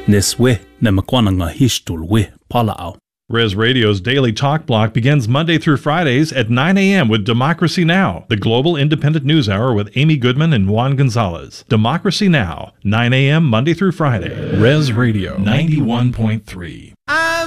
Neswe Nemakwananga Hishtulwe Palao. Res Radio's Daily Talk Block begins Monday through Fridays at 9 a.m. with Democracy Now!, the global independent news hour with Amy Goodman and Juan Gonzalez. Democracy Now!, 9 a.m. Monday through Friday. Res Radio 91.3.